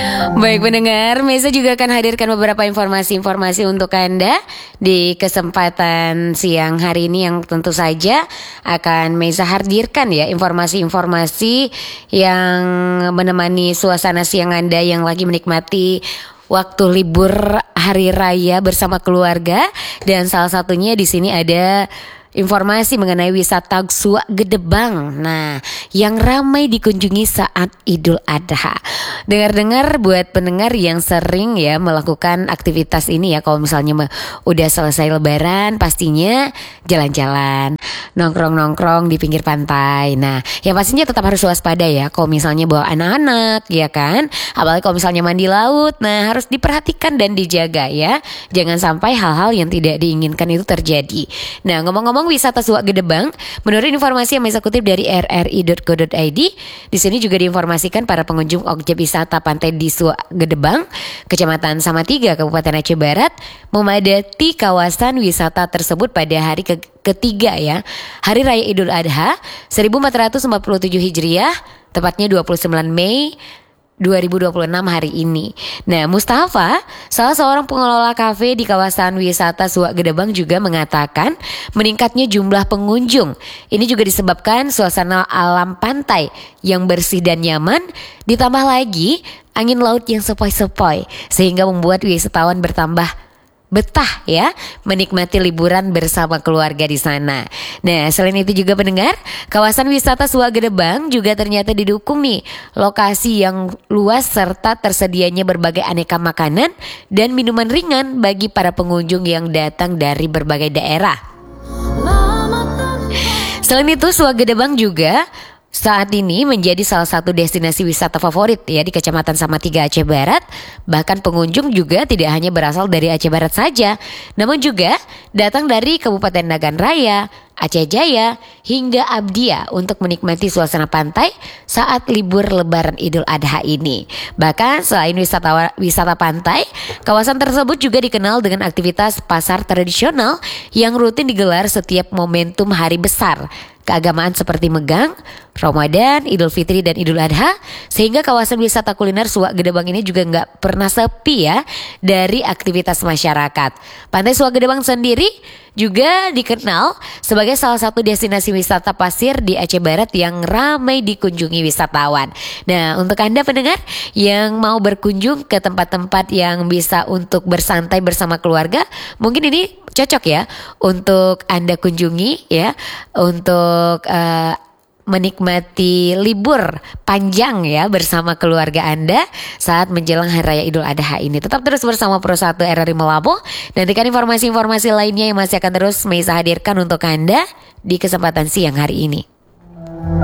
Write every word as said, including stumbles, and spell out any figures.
Baik pendengar, Meza juga akan hadirkan beberapa informasi-informasi untuk Anda di kesempatan siang hari ini yang tentu saja akan Meza hadirkan ya informasi-informasi yang menemani suasana siang Anda yang lagi menikmati waktu libur hari raya bersama keluarga. Dan salah satunya di sini ada informasi mengenai wisata Suak Gedebang. Nah, yang ramai dikunjungi saat Idul Adha. Dengar-dengar buat pendengar yang sering ya melakukan aktivitas ini ya, kalau misalnya udah selesai lebaran pastinya jalan-jalan, nongkrong-nongkrong di pinggir pantai. Nah, yang pastinya tetap harus waspada ya kalau misalnya bawa anak-anak ya kan. Apalagi kalau misalnya mandi laut. Nah, harus diperhatikan dan dijaga ya. Jangan sampai hal-hal yang tidak diinginkan itu terjadi. Nah, ngomong-ngomong wisata Suak Gedebang, menurut informasi yang saya kutip dari r r i dot co dot i d, di sini juga diinformasikan para pengunjung objek wisata pantai di Suak Gedebang, Kecamatan Samatiga, Kabupaten Aceh Barat, memadati kawasan wisata tersebut pada hari ke ketiga ya, Hari Raya Idul Adha seribu empat ratus empat puluh tujuh Hijriah, tepatnya dua puluh sembilan Mei dua ribu dua puluh enam hari ini. Nah, Mustafa, salah seorang pengelola kafe di kawasan wisata Suak Gedebang juga mengatakan meningkatnya jumlah pengunjung ini juga disebabkan suasana alam pantai yang bersih dan nyaman, ditambah lagi angin laut yang sepoi-sepoi sehingga membuat wisatawan bertambah betah ya menikmati liburan bersama keluarga di sana. Nah, selain itu juga pendengar, kawasan wisata Suak Gedebang juga ternyata didukung nih lokasi yang luas serta tersedianya berbagai aneka makanan dan minuman ringan bagi para pengunjung yang datang dari berbagai daerah. Selain itu, Suak Gedebang juga saat ini menjadi salah satu destinasi wisata favorit ya di Kecamatan Samatiga, Aceh Barat. Bahkan pengunjung juga tidak hanya berasal dari Aceh Barat saja, namun juga datang dari Kabupaten Nagan Raya, Aceh Jaya, hingga Abdia untuk menikmati suasana pantai saat libur lebaran Idul Adha ini. Bahkan selain wisata, wisata pantai, kawasan tersebut juga dikenal dengan aktivitas pasar tradisional yang rutin digelar setiap momentum hari besar keagamaan seperti Megang, Ramadan, Idul Fitri dan Idul Adha, sehingga kawasan wisata kuliner Suak Gedebang ini juga nggak pernah sepi ya dari aktivitas masyarakat. Pantai Suak Gedebang sendiri juga dikenal sebagai salah satu destinasi wisata pasir di Aceh Barat yang ramai dikunjungi wisatawan. Nah, untuk Anda pendengar yang mau berkunjung ke tempat-tempat yang bisa untuk bersantai bersama keluarga, mungkin ini cocok ya untuk Anda kunjungi ya, untuk uh, menikmati libur panjang ya bersama keluarga Anda saat menjelang Hari Raya Idul Adha ini. Tetap terus bersama Pro satu R R I Melapo. Nantikan informasi-informasi lainnya yang masih akan terus Meza hadirkan untuk Anda di kesempatan siang hari ini.